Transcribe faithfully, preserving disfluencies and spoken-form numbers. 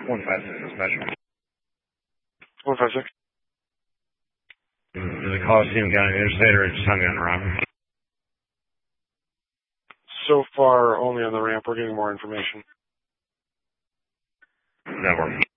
one five six dispatcher. one five six. The Coliseum County Interstate or just hung on the robber? So far, only on the ramp. We're getting more information. That works.